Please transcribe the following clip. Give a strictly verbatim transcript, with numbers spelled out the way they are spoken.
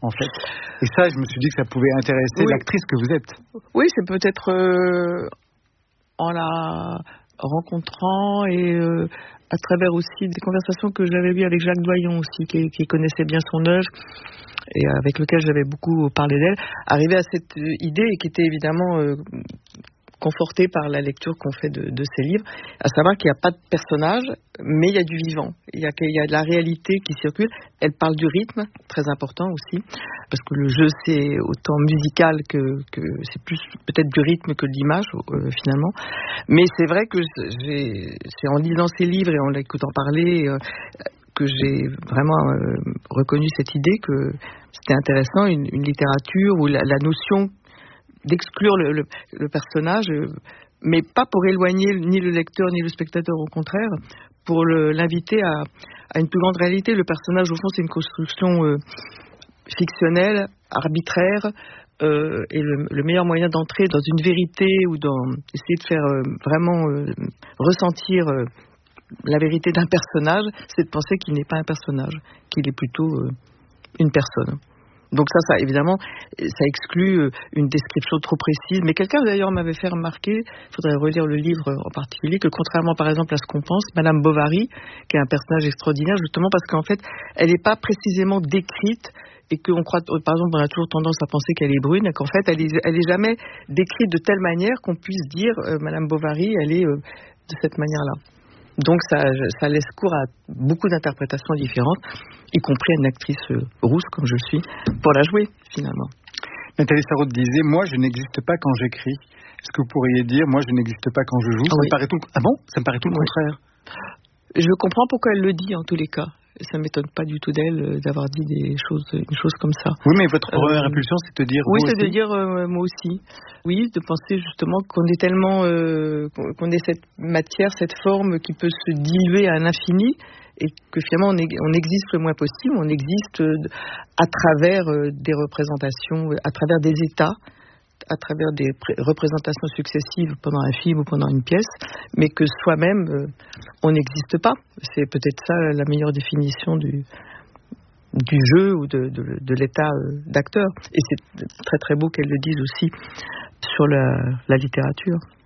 en fait. Et ça, je me suis dit que ça pouvait intéresser oui. l'actrice que vous êtes. Oui, c'est peut-être euh, en la rencontrant et euh, à travers aussi des conversations que j'avais eues avec Jacques Doyon aussi, qui, qui connaissait bien son œuvre et avec lequel j'avais beaucoup parlé d'elle, arriver à cette idée et qui était évidemment euh, confortée par la lecture qu'on fait de, de ces livres, à savoir qu'il n'y a pas de personnage, mais il y a du vivant, il y a, il y a de la réalité qui circule. Elle parle du rythme, très important aussi, parce que le jeu c'est autant musical que, que c'est plus peut-être du rythme que de l'image euh, finalement. Mais c'est vrai que j'ai, c'est en lisant ces livres et en l'écoutant parler euh, que j'ai vraiment euh, reconnu cette idée que c'était intéressant, une, une littérature où la, la notion d'exclure le, le, le personnage, euh, mais pas pour éloigner ni le lecteur ni le spectateur, au contraire, pour le, l'inviter à, à une plus grande réalité. Le personnage, au fond, c'est une construction euh, fictionnelle, arbitraire, euh, et le, le meilleur moyen d'entrer dans une vérité ou dans essayer de faire euh, vraiment euh, ressentir euh, la vérité d'un personnage, c'est de penser qu'il n'est pas un personnage, qu'il est plutôt euh, une personne. Donc ça, ça, évidemment, ça exclut une description trop précise. Mais quelqu'un, d'ailleurs, m'avait fait remarquer, il faudrait relire le livre en particulier, que contrairement, par exemple, à ce qu'on pense, Madame Bovary, qui est un personnage extraordinaire, justement parce qu'en fait, elle n'est pas précisément décrite et qu'on croit, par exemple, on a toujours tendance à penser qu'elle est brune, et qu'en fait, elle est, elle est jamais décrite de telle manière qu'on puisse dire euh, Madame Bovary, elle est euh, de cette manière-là. Donc ça, ça laisse cours à beaucoup d'interprétations différentes, y compris à une actrice rousse comme je le suis, pour la jouer finalement. Nathalie Sarraute disait, moi je n'existe pas quand j'écris. Est-ce que vous pourriez dire, moi je n'existe pas quand je joue? Ah, ça oui. me paraît tout le... Ah bon? Ça me paraît tout le oui. contraire. Je comprends pourquoi elle le dit en tous les cas. Ça ne m'étonne pas du tout d'elle d'avoir dit des choses, une chose comme ça. Oui, mais votre première euh, impulsion, c'est de dire oui, vous c'est aussi. de dire euh, moi aussi. Oui, de penser justement qu'on est tellement, euh, qu'on ait cette matière, cette forme qui peut se diluer à l'infini, et que finalement on, est, on existe le moins possible. On existe à travers euh, des représentations, à travers des états, à travers des pré- représentations successives pendant un film ou pendant une pièce, mais que soi-même, euh, on n'existe pas. C'est peut-être ça la meilleure définition du, du jeu ou de, de, de l'état euh, d'acteur. Et c'est très très beau qu'elle le dise aussi sur la, la littérature.